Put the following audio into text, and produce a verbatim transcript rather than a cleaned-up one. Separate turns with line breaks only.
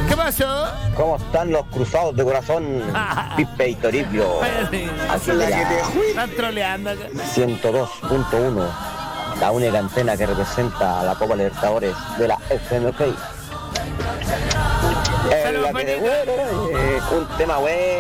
¿Qué pasó?
¿Cómo están los cruzados de corazón? Pipe y Toribio. Aquí de la
Están troleando acá.
ciento dos punto uno, la única antena que representa a la Copa Libertadores de la F M K. Es la que de bueno, eh, un tema bueno.